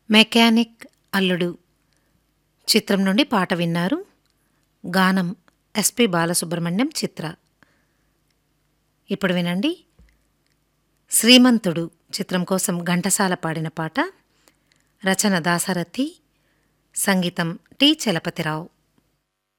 Mechanic అల్లుడు చిత్రం నుండి పాట విన్నారు. గానం ఎస్పి బాలసుబ్రహ్మణ్యం, చిత్ర. ఇప్పుడు వినండి. శ్రీమంతుడు చిత్రం కోసం ఘంటసాల పాడిన పాట. రచన దాశరథి, సంగీతం టి చలపతిరావు.